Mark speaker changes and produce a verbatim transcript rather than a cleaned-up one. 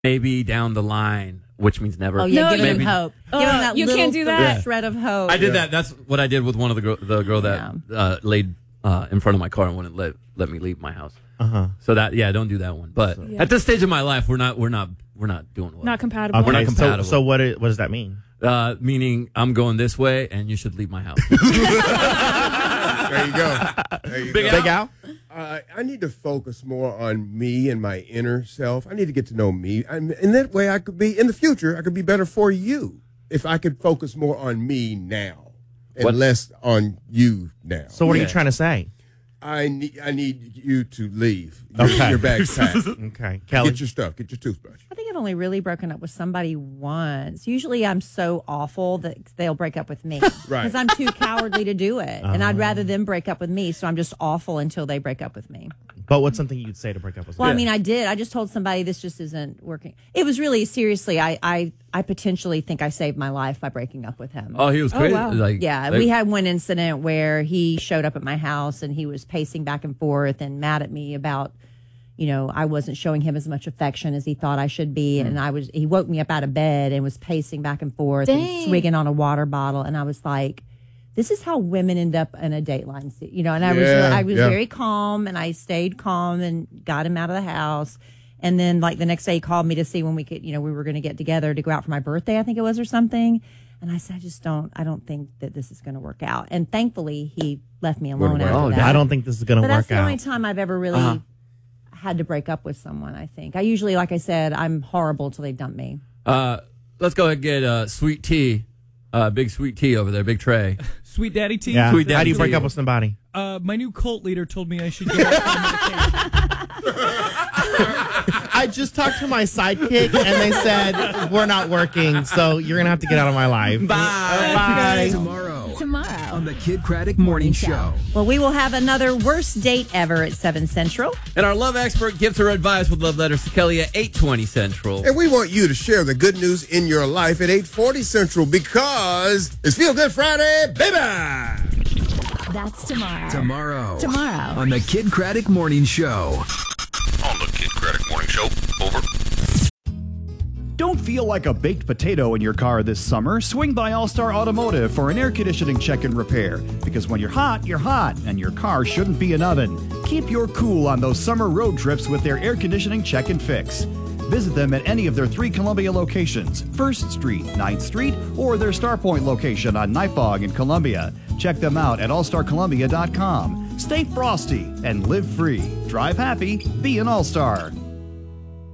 Speaker 1: maybe down the line, which means never.
Speaker 2: Oh, yeah,
Speaker 3: No,
Speaker 2: giving
Speaker 1: maybe.
Speaker 2: him hope.
Speaker 3: Uh,
Speaker 2: Give him that
Speaker 3: you
Speaker 2: little
Speaker 3: can't do that.
Speaker 2: th- shred of hope.
Speaker 1: I did that. That's what I did with one of the girl, the girl that uh, laid uh, in front of my car and wouldn't let let me leave my house.
Speaker 4: Uh-huh.
Speaker 1: So that yeah, don't do that one. But
Speaker 3: So-
Speaker 1: at this stage of my life, we're not we're not we're not doing well.
Speaker 3: Not compatible.
Speaker 4: Okay,
Speaker 1: We're not
Speaker 4: so,
Speaker 1: compatible.
Speaker 4: so what, it, what does that mean?
Speaker 1: Uh, meaning I'm going this way and you should leave my house.
Speaker 5: There you go. There you
Speaker 1: Big
Speaker 5: go.
Speaker 4: Big Al?
Speaker 5: Uh, I need to focus more on me and my inner self. I need to get to know me. And in that way, I could be, in the future, I could be better for you if I could focus more on me now and
Speaker 1: What?
Speaker 5: less on you now.
Speaker 4: So what are
Speaker 1: Yeah.
Speaker 4: you trying to say?
Speaker 5: I need I need you to leave.
Speaker 4: Okay.
Speaker 5: Your, your bag's packed.
Speaker 4: Okay. Kelly?
Speaker 5: Get your stuff. Get your toothbrush.
Speaker 2: I think I've only really broken up with somebody once. Usually I'm so awful that they'll break up with me.
Speaker 5: Right.
Speaker 2: Because I'm too cowardly to do it. And I'd rather them break up with me. So I'm just awful until they break up with me.
Speaker 4: But what's something you'd say to break up with
Speaker 2: Well, I
Speaker 4: someone?
Speaker 2: mean, I did. I just told somebody this just isn't working. It was really, seriously, I, I, I potentially think I saved my life by breaking up with him.
Speaker 1: Oh, he was
Speaker 3: Oh,
Speaker 1: crazy.
Speaker 3: wow.
Speaker 1: Like
Speaker 2: Yeah,
Speaker 1: like-
Speaker 2: we had one incident where he showed up at my house and he was pacing back and forth and mad at me about, you know, I wasn't showing him as much affection as he thought I should be. And I was, he woke me up out of bed and was pacing back and forth
Speaker 3: Dang.
Speaker 2: and swigging on a water bottle. And I was like, this is how women end up in a Dateline, se- you know, and I was,
Speaker 5: Yeah,
Speaker 2: I was
Speaker 5: yeah.
Speaker 2: very calm and I stayed calm and got him out of the house. And then like the next day he called me to see when we could, you know, we were going to get together to go out for my birthday, I think it was, or something. And I said, I just don't, I don't think that this is going to work out. And thankfully he left me alone
Speaker 5: Wouldn't work.
Speaker 2: after
Speaker 1: Oh,
Speaker 2: that.
Speaker 4: I don't think this is going to
Speaker 2: But
Speaker 4: work
Speaker 2: that's the
Speaker 4: out.
Speaker 2: only time I've ever really
Speaker 1: Uh-huh.
Speaker 2: had to break up with someone, I think. I usually, like I said, I'm horrible till they dump me.
Speaker 1: Uh, let's go ahead and get uh, Sweet Tea, uh, Big Sweet Tea over there, Big Tray.
Speaker 6: Sweet Daddy T.
Speaker 4: Yeah.
Speaker 1: Sweet
Speaker 4: How do you
Speaker 1: daddy
Speaker 4: break
Speaker 1: tea.
Speaker 4: up with somebody?
Speaker 6: Uh, my new cult leader told me I should go off my medication.
Speaker 4: I just talked to my sidekick, and they said, we're not working, so you're going to have to get out of my life. Bye. Bye.
Speaker 7: Tomorrow,
Speaker 3: Tomorrow.
Speaker 7: on the Kid Craddock Morning Show.
Speaker 2: Well, we will have another worst date ever at seven Central.
Speaker 1: And our love expert gives her advice with love letters to Kelly at eight twenty Central.
Speaker 5: And we want you to share the good news in your life at eight forty Central because it's Feel Good Friday, baby!
Speaker 3: That's tomorrow.
Speaker 7: Tomorrow.
Speaker 3: Tomorrow.
Speaker 7: On the Kid Craddock Morning Show.
Speaker 8: On the Kid Craddock Morning Show. Over.
Speaker 9: Don't feel like a baked potato in your car this summer. Swing by All-Star Automotive for an air conditioning check and repair. Because when you're hot, you're hot, and your car shouldn't be an oven. Keep your cool on those summer road trips with their air conditioning check and fix. Visit them at any of their three Columbia locations, first Street, ninth Street, or their Starpoint location on Nightfog in Columbia. Check them out at all star columbia dot com. Stay frosty and live free. Drive happy, be an All-Star.